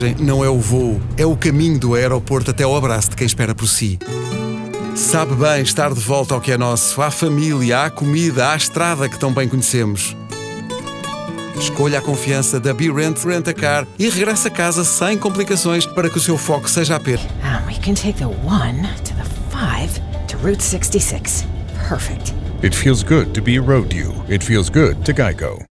Não é o voo, é o caminho do aeroporto até ao abraço de quem espera por si. Sabe bem estar de volta ao que é nosso, à família, à comida, à estrada que tão bem conhecemos. Escolha a confiança da BeRent Rent-A-Car e regresse a casa sem complicações para que o seu foco seja apenas. We can take the 1 to the 5 to Route 66. Perfect. It feels good to be Road You. It feels good to Geico.